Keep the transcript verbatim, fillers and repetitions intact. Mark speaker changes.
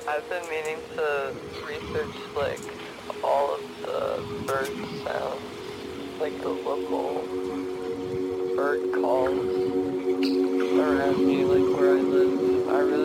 Speaker 1: I've been meaning to research like all of the bird sounds, like the local bird